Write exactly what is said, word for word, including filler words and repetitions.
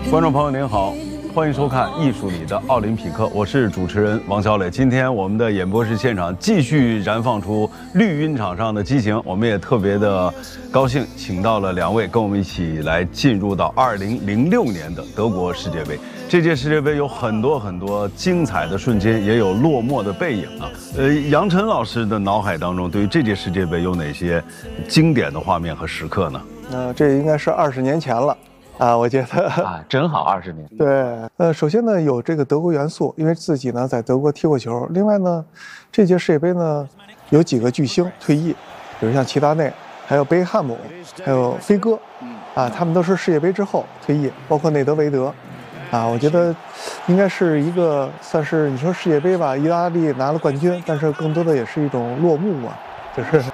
观众朋友您好，欢迎收看《艺术里的奥林匹克》，我是主持人王小磊。今天我们的演播室现场继续燃放出绿茵场上的激情，我们也特别的高兴，请到了两位跟我们一起来进入到二零零六年的德国世界杯。这届世界杯有很多很多精彩的瞬间，也有落寞的背影啊。呃，杨晨老师的脑海当中，对于这届世界杯有哪些经典的画面和时刻呢？ 呃，这应该是二十年前了。啊，我觉得啊，正好二十年。 对，呃，首先呢有这个德国元素，因为自己呢在德国踢过球。另外呢，这届世界杯呢有几个巨星退役，比如像齐达内，还有贝克汉姆，还有飞哥，啊，他们都是世界杯之后退役，包括内德维德，啊，我觉得应该是一个算是你说世界杯吧，意大利拿了冠军，但是更多的也是一种落幕嘛，就是